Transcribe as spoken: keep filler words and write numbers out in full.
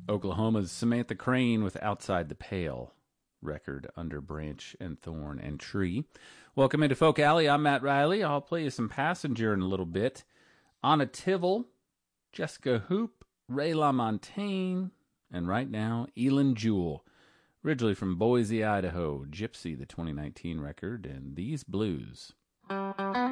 Oklahoma's Samantha Crane with Outside the Pale, record under Branch and Thorn and Tree. Welcome into Folk Alley. I'm Matt Riley. I'll play you some Passenger in a little bit. Anna Tivel, Jessica Hoop, Ray LaMontagne, and right now, Elin Jewell. Originally from Boise, Idaho, Gypsy, the twenty nineteen record, and These Blues.